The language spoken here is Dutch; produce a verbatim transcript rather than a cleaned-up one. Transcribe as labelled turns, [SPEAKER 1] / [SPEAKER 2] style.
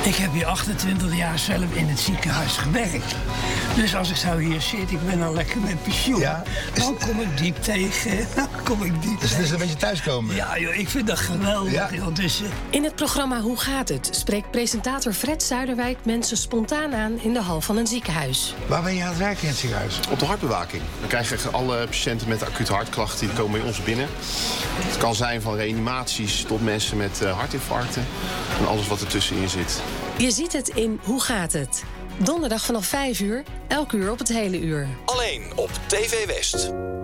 [SPEAKER 1] Ik heb hier achtentwintig jaar zelf in het ziekenhuis gewerkt. Dus als ik zo hier zit, ik ben al lekker met pensioen.
[SPEAKER 2] Ja, is...
[SPEAKER 1] Dan kom ik diep tegen. Dan kom ik diep
[SPEAKER 2] dus
[SPEAKER 1] tegen.
[SPEAKER 2] het is een beetje thuiskomen.
[SPEAKER 1] Ja, joh, ik vind dat geweldig.
[SPEAKER 2] Ja.
[SPEAKER 1] Joh. Dus, uh...
[SPEAKER 3] In het programma Hoe gaat het? Spreekt presentator Fred Zuiderwijk mensen spontaan aan in de hal van een ziekenhuis.
[SPEAKER 2] Waar ben je aan het werken in het ziekenhuis?
[SPEAKER 4] Op de hartbewaking. Dan krijgen alle patiënten met acute hartklachten, die komen bij ons binnen. Het kan zijn van reanimaties tot mensen met uh, hartinfarcten. En alles wat ertussenin zit.
[SPEAKER 3] Je ziet het in Hoe gaat het? Donderdag vanaf vijf uur, elk uur op het hele uur.
[SPEAKER 5] Alleen op T V West.